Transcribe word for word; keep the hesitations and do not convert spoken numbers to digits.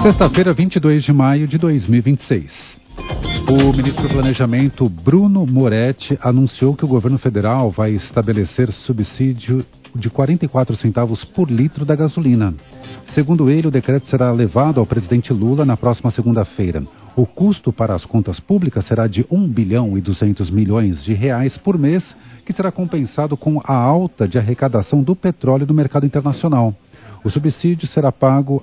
Sexta-feira, vinte e dois de maio de dois mil e vinte e seis. O ministro do Planejamento, Bruno Moretti, anunciou que o governo federal vai estabelecer subsídio de quarenta e quatro centavos por litro da gasolina. Segundo ele, o decreto será levado ao presidente Lula na próxima segunda-feira. O custo para as contas públicas será de um bilhão e duzentos milhões de reais por mês, que será compensado com a alta de arrecadação do petróleo do mercado internacional. O subsídio será pago